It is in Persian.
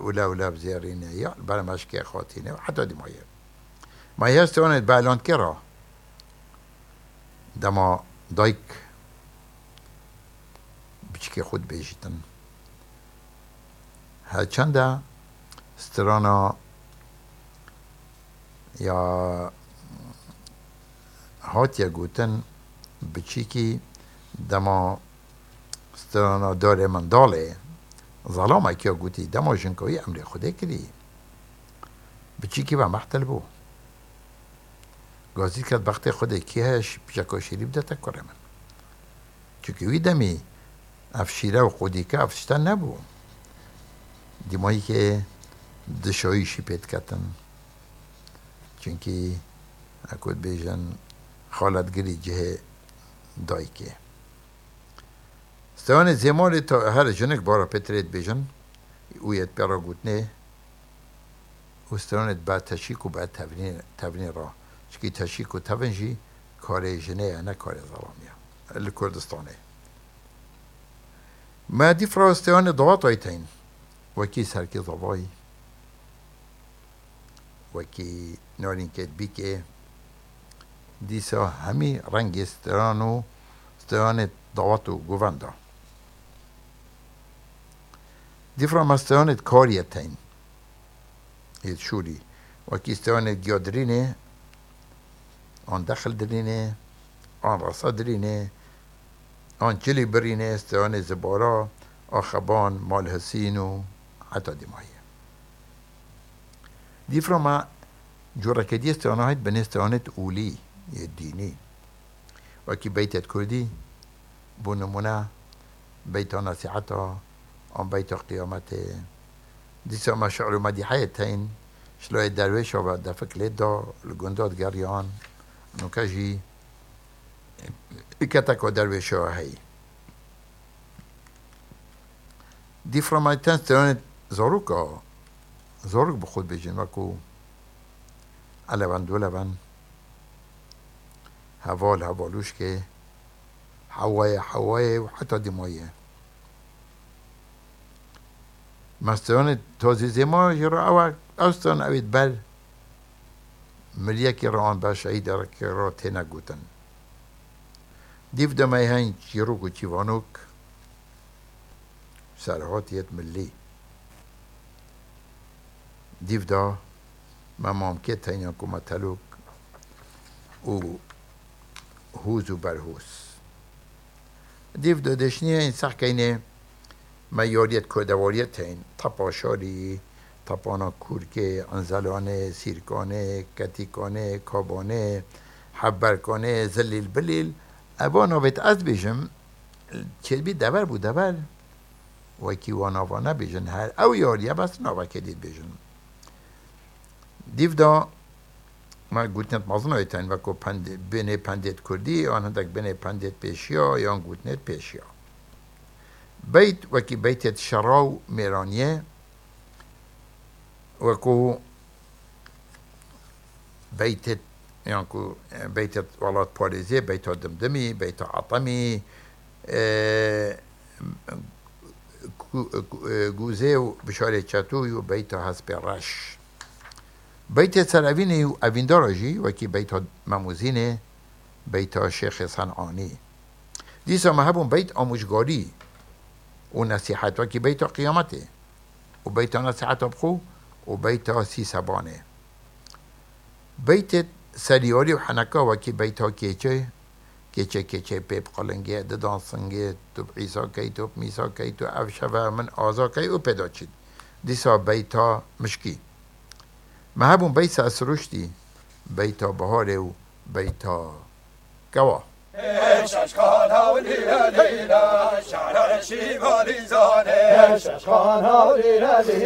ولا بزيرينه يا برمشكي خاطينه وحتى دي ما يستوند بالون كرا دما دايك بچكي خود بيجتن ها چنده سترانا یا هاتیا گوتن بچیکی دما سترانا داره من داله ظلامه کیا گوتی دما جنکوی امری خوده کری بچیکی و محتل بو گازی کرد بخت خوده کیهش بچکا شیری بده تکره من چونکه وی دمی افشیره و خودی که افشتن نبو دیمایی که دشایشی پید کتن چونکه اکود بیجن خالتگری جه دایکه ستوان زمال تا هر جنک بارا پترید بیجن اویت برا گوتنه و ستوانت بعد تشیک و بعد تبنی را چونکه تشیک و تبنجی کار جنه نه کار ظلامیه الکردستانه ما دی فرستوان دوات آیتین وکی سرکی ضبایی وکی نارین که بیکه دیسا همی رنگ استرانو استران دواتو گووندا دیفرا مسترانت کاریتین هیت شوری وکی استرانت گیادرینه آن دخل درینه آن راسا درینه آن جلی برینه استران زبارا آخبان مال حسینو حتی دیمایه دیفرا ما جورکدی استرانهایت بن استرانت اولی یه دینی وکی بیتت کردی بو نمونه بیت نصیحتا آن بیت قیامت دیسا ما شعر مدیحه تین شلوی درویش و دفک لیدا لگنداد گریان نوکجی اکتک و درویش هی دی فرمایتن استرانت زاروک بخود بیجن وکو علوان دولوان هوالوش که حوای و حتی دیمایه مستران تازی زیما جرا او اوستان اوید بل ملیکی را آن باشایی در که را تینه گوتن دیو دمای هنگ چیروک و چیوانوک سرحاتیت ملی دیو دا ممامکه تینه کمتلوک او هوز و برهوز دیو دادشنیه این سخ کینه میاریت کردواریت این تپاشاری تپانا کورکه انزلانه سیرکانه کتیکانه کابانه حبرکانه زلیل بلیل اوانا بیت از بیجم چه بی دبر بود دبر وکی واناوانا بیجن هر او یاریه بس ناوکه دید بیجن دیو دا ما گوتنت مازن هایتن وکو بینه پندت کردی آن هندک بینه پندت پیشیا یا گوتنت پیشیا بیت وکی بیتت شراو میرانیه وکو بیتت یعنی بیتت ولات پاریزی بیت دمدمی بیت عطمی گوزه و بشاره چطوی و بیت حسب رش بیت سروینه و اوینداراجی وکی بیت مموزینه بیت شیخ صنعانی دیسا مهبون بیت آموشگاری و نصیحت وکی بیت قیامته و بیت نصیحت بخو و بیت سی سبانه بیت سریاری و حنکا وکی بیت کیچه پیب قلنگه ددانسنگه تو عیسا کی تو میسا کی تو افشوه من آزا کی و پیدا چید دیسا بیت مشکی مهبون بیت اسروشتی بیت بهاره و بیت گواه ششخان هاولی لیلا شعر شیمالی زانه ششخان هاولی لیلا